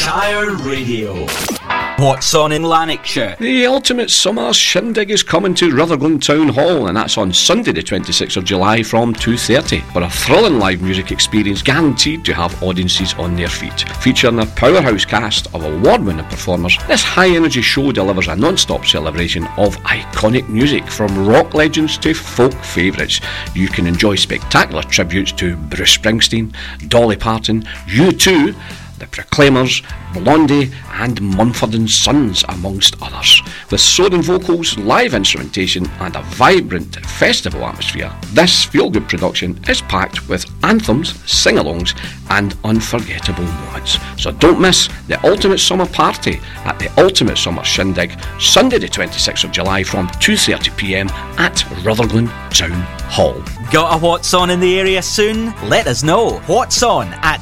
Shire Radio. What's on in Lanarkshire? The Ultimate Summer Shindig is coming to Rutherglen Town Hall, and that's on Sunday the 26th of July from 2:30 for a thrilling live music experience guaranteed to have audiences on their feet. Featuring a powerhouse cast of award-winning performers, this high-energy show delivers a non-stop celebration of iconic music from rock legends to folk favourites. You can enjoy spectacular tributes to Bruce Springsteen, Dolly Parton, U2, The Proclaimers, Blondie and Mumford & Sons, amongst others. With soaring vocals, live instrumentation and a vibrant festival atmosphere, this feel-good production is packed with anthems, sing-alongs and unforgettable moments. So don't miss the Ultimate Summer Party at the Ultimate Summer Shindig, Sunday the 26th of July from 2:30pm at Rutherglen Town Hall. Got a What's On in the area soon? Let us know. What's On at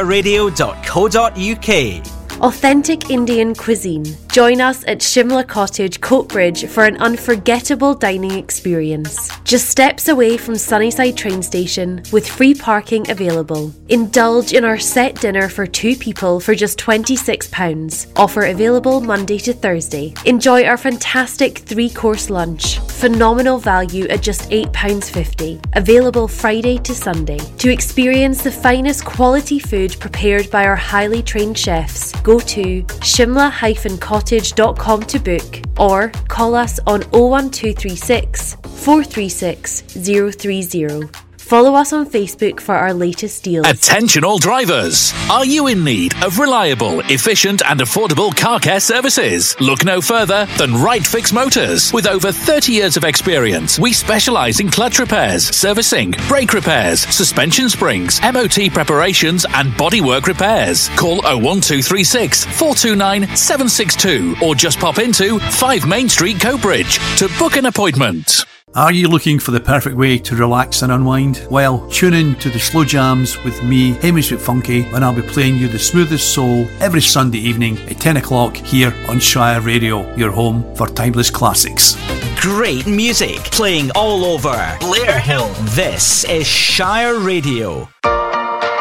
shireradio.co.uk. Authentic Indian cuisine. Join us at Shimla Cottage, Coatbridge for an unforgettable dining experience. Just steps away from Sunnyside train station with free parking available. Indulge in our set dinner for 2 people for just £26. Offer available Monday to Thursday. Enjoy our fantastic 3-course lunch. Phenomenal value at just £8.50. Available Friday to Sunday. To experience the finest quality food prepared by our highly trained chefs, go to shimla-cottage.com to book or call us on 01236 436 030. Follow us on Facebook for our latest deals. Attention all drivers! Are you in need of reliable, efficient and affordable car care services? Look no further than Right Fix Motors. With over 30 years of experience, we specialise in clutch repairs, servicing, brake repairs, suspension springs, MOT preparations and bodywork repairs. Call 01236 429 762 or just pop into 5 Main Street, Coatbridge to book an appointment. Are you looking for the perfect way to relax and unwind? Well, tune in to the Slow Jams with me, Hamish McFunky, when I'll be playing you the smoothest soul every Sunday evening at 10 o'clock here on Shire Radio, your home for timeless classics. Great music playing all over Blair Hill. This is Shire Radio.